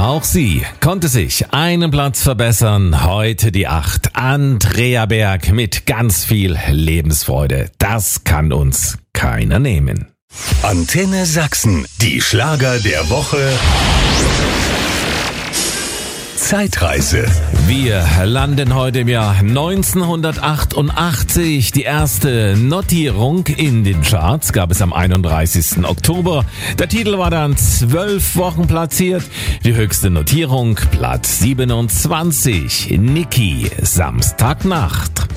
Auch sie konnte sich einen Platz verbessern. Heute die 8. Andrea Berg mit ganz viel Lebensfreude. Das kann uns keiner nehmen. Antenne Sachsen, die Schlager der Woche. Zeitreise. Wir landen heute im Jahr 1988. Die erste Notierung in den Charts gab es am 31. Oktober. Der Titel war dann 12 Wochen platziert. Die höchste Notierung, Platz 27. Niki, Samstagnacht.